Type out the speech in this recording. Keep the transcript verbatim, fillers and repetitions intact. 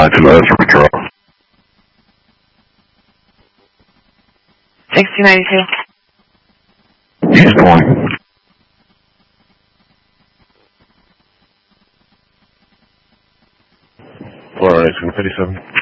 Uh, to the Esper Patrol. sixty ninety-two. He's going. four oh eight, fifty-seven.